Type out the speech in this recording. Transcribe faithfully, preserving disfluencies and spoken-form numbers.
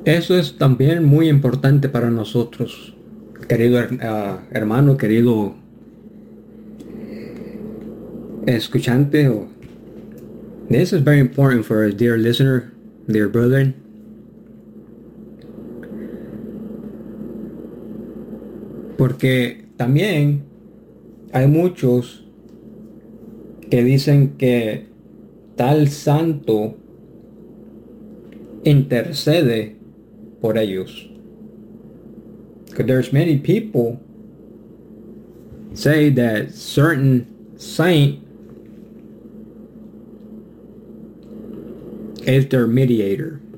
Eso es también muy importante para nosotros, querido her- ah, hermano, querido escuchante. o- This is very important for a dear listener, dear brother, porque también hay muchos que dicen que tal santo intercede por ellos. Because there's many people say that certain saint is their mediator.